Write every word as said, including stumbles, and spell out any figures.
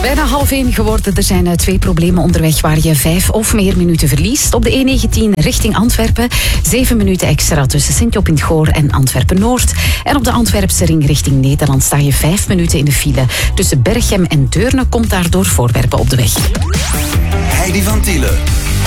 Bijna half één geworden. Er zijn uh, twee problemen onderweg waar je vijf of meer minuten verliest. Op de E negentien richting Antwerpen. Zeven minuten extra tussen Sint-Job in het Goor en Antwerpen-Noord. En op de Antwerpse ring richting Nederland sta je vijf minuten in de file. Tussen Berchem en Deurne komt daardoor voorwerpen op de weg. Heidi van Tielen.